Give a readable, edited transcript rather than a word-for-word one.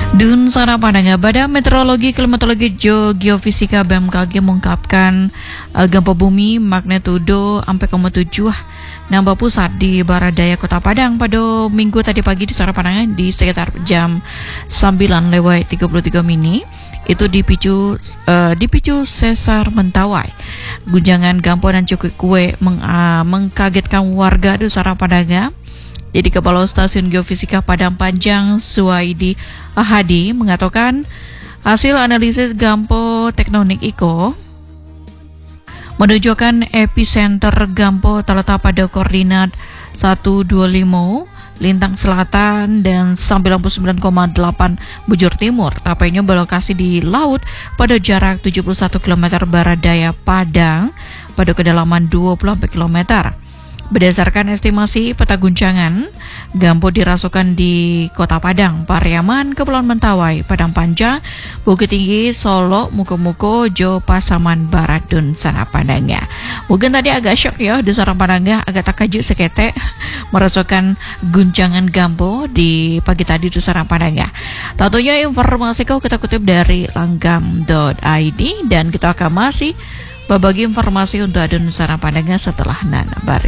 Dun sana pandangan Badan Meteorologi, Klimatologi, Geofisika BMKG mengungkapkan gempa bumi magnitudo 4,7 nambah pusat di barat daya Kota Padang pada Minggu tadi pagi di sana pandangan di sekitar jam 9:33 mini. Itu dipicu sesar Mentawai. Guncangan Gampo dan Cukik Kue mengkagetkan warga di sana pandangan. Jadi Kepala Stasiun Geofisika Padang Panjang Suwaidi Ahadi mengatakan hasil analisis Gampo tektonik IKO menunjukkan epicenter Gampo terletak pada koordinat 125 lintang selatan dan 99,8 bujur timur. Tapainya berlokasi di laut pada jarak 71 km barat daya Padang pada kedalaman 20 km. Berdasarkan estimasi peta guncangan, Gampo dirasukan di Kota Padang, Pariaman, Kepulauan Mentawai, Padang Panjang, Bukit Tinggi, Solo, Muko-Muko, Jo, Pasaman Barat, dan sana Padangnya. Mungkin tadi agak syok ya, di sana Padangnya agak takjub sekete merasakan guncangan Gampo di pagi tadi di sana Padangnya. Tentunya informasi kita kutip dari langgam.id dan kita akan masih berbagi informasi untuk adun sana Padangnya setelah Nana Baru.